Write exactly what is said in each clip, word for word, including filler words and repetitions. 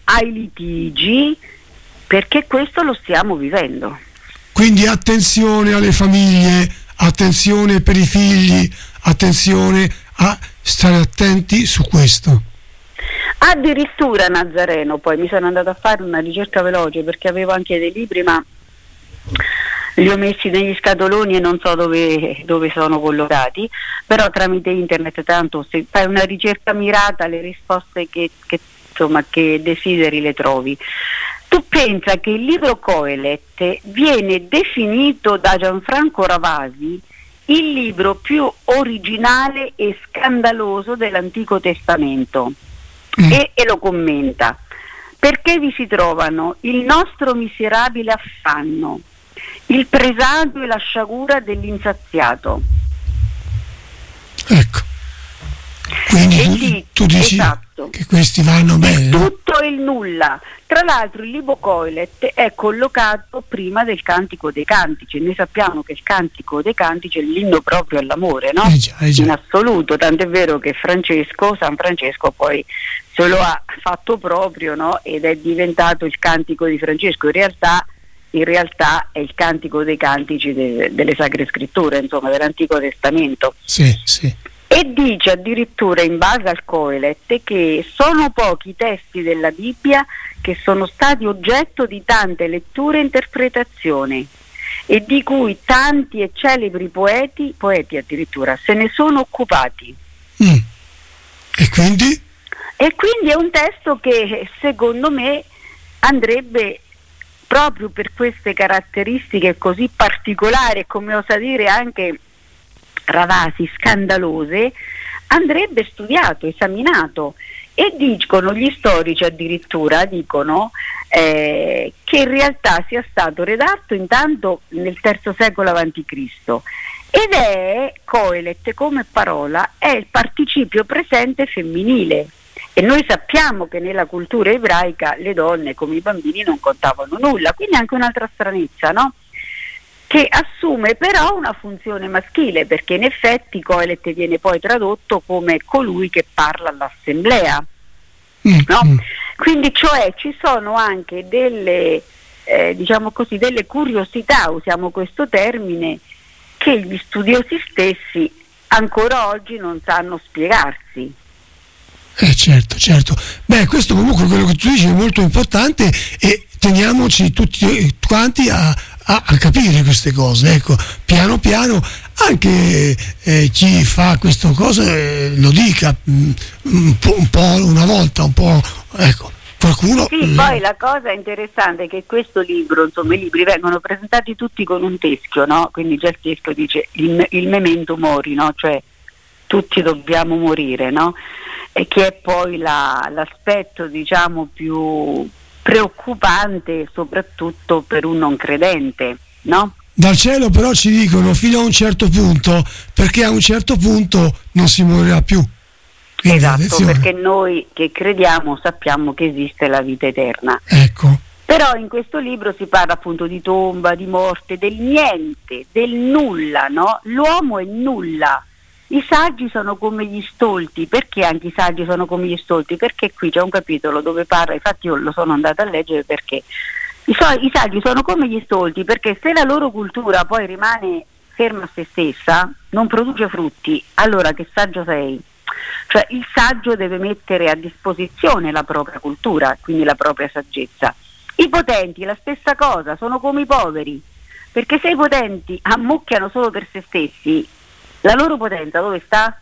ai litigi, perché questo lo stiamo vivendo. Quindi attenzione alle famiglie, attenzione per i figli, attenzione a stare attenti su questo. Addirittura, Nazareno, poi mi sono andata a fare una ricerca veloce perché avevo anche dei libri, ma li ho messi negli scatoloni e non so dove, dove sono collocati, però tramite internet, tanto se fai una ricerca mirata, le risposte che, che, insomma, che desideri le trovi. Tu pensa che il libro Coelet viene definito da Gianfranco Ravasi il libro più originale e scandaloso dell'Antico Testamento. Mm. E, e lo commenta, perché vi si trovano il nostro miserabile affanno, il presagio e la sciagura dell'insaziato. Ecco, quindi tu, lì, tu dici esatto, che questi vanno bene, no? Tutto il nulla. Tra l'altro il libro Coelet è collocato prima del Cantico dei Cantici. Noi sappiamo che il Cantico dei Cantici è l'inno proprio all'amore, no? Eh già, eh già. In assoluto, tant'è vero che Francesco, San Francesco poi se lo ha fatto proprio, no? Ed è diventato il Cantico di Francesco. In realtà, in realtà è il Cantico dei Cantici de, delle Sacre Scritture, insomma, dell'Antico Testamento. Sì, sì. E dice addirittura, in base al Coelet, che sono pochi i testi della Bibbia che sono stati oggetto di tante letture e interpretazioni, e di cui tanti e celebri poeti, poeti addirittura, se ne sono occupati. Mm. E quindi? E quindi è un testo che secondo me andrebbe, proprio per queste caratteristiche così particolari e, come osa dire anche Ravasi, scandalose, andrebbe studiato, esaminato. E dicono gli storici, addirittura dicono eh, che in realtà sia stato redatto intanto nel terzo secolo avanti Cristo, ed è Coelet come parola è il participio presente femminile, e noi sappiamo che nella cultura ebraica le donne come i bambini non contavano nulla, quindi anche un'altra stranezza, no? Che assume però una funzione maschile, perché in effetti Coelet viene poi tradotto come colui che parla all'assemblea, no? Mm. Quindi cioè ci sono anche delle eh, diciamo così delle curiosità, usiamo questo termine, che gli studiosi stessi ancora oggi non sanno spiegarsi. Eh certo, certo. Beh, questo comunque quello che tu dici è molto importante, e teniamoci tutti quanti a A, a capire queste cose, ecco, piano piano. Anche eh, chi fa queste cose eh, lo dica mh, un, po', un po' una volta, un po', ecco, qualcuno. Sì, eh. Poi la cosa interessante è che questo libro, insomma, i libri vengono presentati tutti con un teschio, no? Quindi già il teschio dice il, il memento mori, no? Cioè tutti dobbiamo morire, no? E che è poi la, l'aspetto, diciamo, più preoccupante soprattutto per un non credente, no? Dal cielo però ci dicono fino a un certo punto, perché a un certo punto non si morirà più. Quindi, esatto, attenzione. Perché noi che crediamo sappiamo che esiste la vita eterna. Ecco. Però in questo libro si parla appunto di tomba, di morte, del niente, del nulla, no? L'uomo è nulla. I saggi sono come gli stolti. Perché anche i saggi sono come gli stolti? Perché qui c'è un capitolo dove parla, infatti io lo sono andata a leggere, perché i, so, i saggi sono come gli stolti, perché se la loro cultura poi rimane ferma a se stessa, non produce frutti, allora che saggio sei? Cioè il saggio deve mettere a disposizione la propria cultura, quindi la propria saggezza. I potenti la stessa cosa, sono come i poveri, perché se i potenti ammucchiano solo per se stessi, la loro potenza dove sta?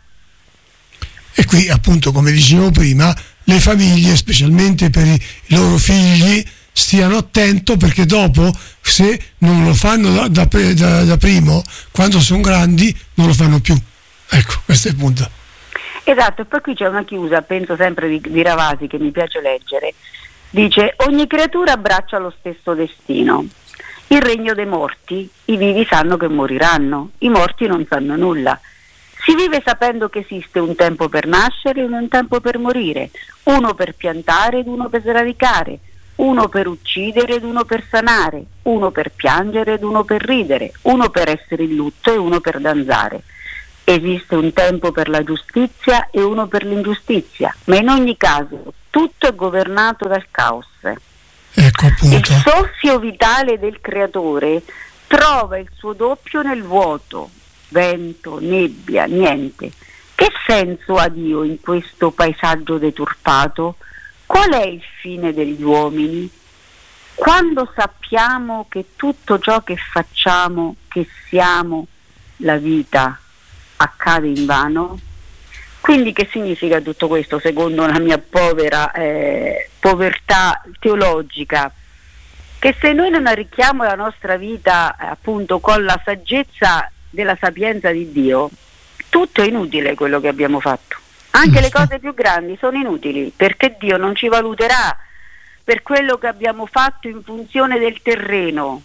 E qui appunto, come dicevo prima, le famiglie, specialmente per i loro figli, stiano attento, perché dopo, se non lo fanno da, da, da, da primo, quando sono grandi non lo fanno più. Ecco, questo è il punto. Esatto, e poi qui c'è una chiusa, penso sempre di, di Ravasi, che mi piace leggere. Dice: ogni creatura abbraccia lo stesso destino. Il regno dei morti, i vivi sanno che moriranno, i morti non sanno nulla. Si vive sapendo che esiste un tempo per nascere e un tempo per morire, uno per piantare ed uno per sradicare, uno per uccidere ed uno per sanare, uno per piangere ed uno per ridere, uno per essere in lutto e uno per danzare. Esiste un tempo per la giustizia e uno per l'ingiustizia, ma in ogni caso tutto è governato dal caos. Ecco, appunto. Il soffio vitale del creatore trova il suo doppio nel vuoto, vento, nebbia, niente. Che senso ha Dio in questo paesaggio deturpato? Qual è il fine degli uomini? Quando sappiamo che tutto ciò che facciamo, che siamo, la vita, accade invano? Quindi che significa tutto questo secondo la mia povera eh, povertà teologica? Che se noi non arricchiamo la nostra vita eh, appunto con la saggezza della sapienza di Dio, tutto è inutile quello che abbiamo fatto. Anche le cose più grandi sono inutili, perché Dio non ci valuterà per quello che abbiamo fatto in funzione del terreno,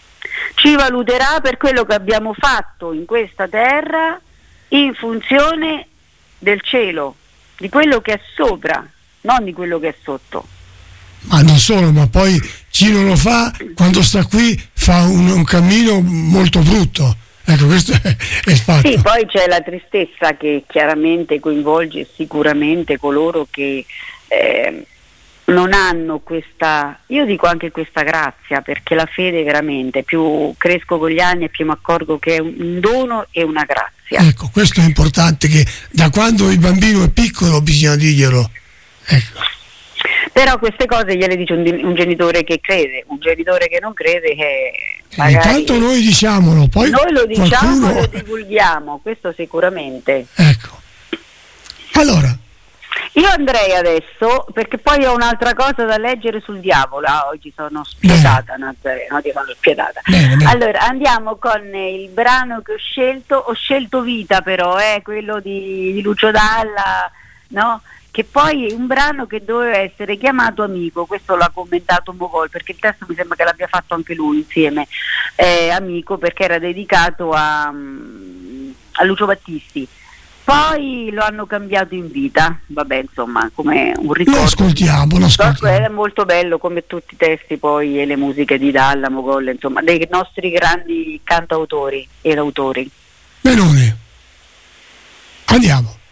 ci valuterà per quello che abbiamo fatto in questa terra in funzione del cielo, di quello che è sopra, non di quello che è sotto. Ma non solo, ma poi chi non lo fa, quando sta qui, fa un, un cammino molto brutto. Ecco, questo è, è il fatto. Sì, poi c'è la tristezza che chiaramente coinvolge sicuramente coloro che eh, non hanno questa, io dico anche questa grazia, perché la fede veramente, più cresco con gli anni e più mi accorgo che è un dono e una grazia. Ecco, questo è importante, che da quando il bambino è piccolo bisogna dirglielo. Ecco. Però queste cose gliele dice un, un genitore che crede, un genitore che non crede che magari... Intanto noi diciamolo, poi noi lo diciamo qualcuno... e lo divulghiamo, questo sicuramente. Ecco. Allora, io andrei adesso, perché poi ho un'altra cosa da leggere sul diavolo. Ah, oggi sono spietata, Nazareno, ti sono spietata. Bene, bene. Allora, andiamo con il brano che ho scelto, ho scelto Vita però, eh, quello di, di Lucio Dalla, no? Che poi è un brano che doveva essere chiamato Amico, questo l'ha commentato Mogol, perché il testo mi sembra che l'abbia fatto anche lui insieme, eh, Amico, perché era dedicato a, a Lucio Battisti. Poi lo hanno cambiato in Vita, vabbè, insomma, come un ricordo. Lo ascoltiamo, lo ascoltiamo. È molto bello, come tutti i testi poi e le musiche di Dalla, Mogol, insomma, dei nostri grandi cantautori ed autori. Benone, andiamo.